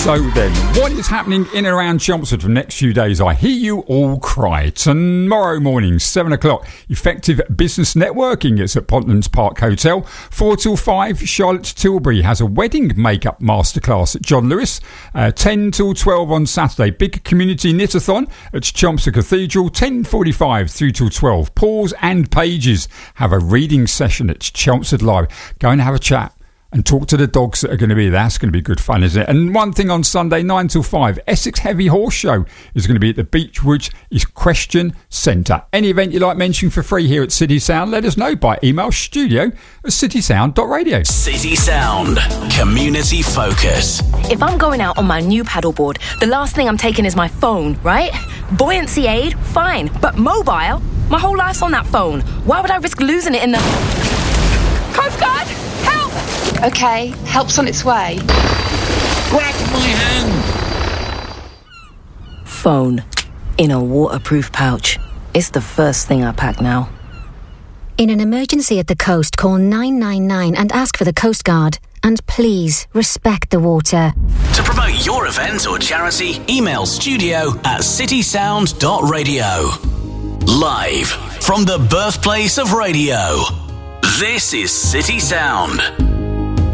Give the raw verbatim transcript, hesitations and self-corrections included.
So then, what is happening in and around Chelmsford for the next few days? I hear you all cry. Tomorrow morning, seven o'clock, Effective Business Networking. It's at Pontlands Park Hotel. four till five, Charlotte Tilbury has a wedding makeup masterclass at John Lewis. Uh, ten till twelve on Saturday, big community knit-a-thon at Chelmsford Cathedral. ten forty-five through till twelve. Paws and Pages have a reading session at Chelmsford Library. Go and have a chat and talk to the dogs that are going to be there. That's going to be good fun, isn't it? And one thing on Sunday, nine till five, Essex Heavy Horse Show is going to be at the Beechwoods Equestrian Centre. Any event you like mentioning for free here at City Sound, let us know by email studio at citysound dot radio. City Sound, community focus. If I'm going out on my new paddleboard, the last thing I'm taking is my phone, right? Buoyancy aid, fine. But mobile? My whole life's on that phone. Why would I risk losing it in the... Coast Guard! Help! Okay, help's on its way. Grab my hand! Phone. In a waterproof pouch. It's the first thing I pack now. In an emergency at the coast, call nine nine nine and ask for the Coast Guard. And please, respect the water. To promote your event or charity, email studio at citysound dot radio. Live from the birthplace of radio. This is City Sound.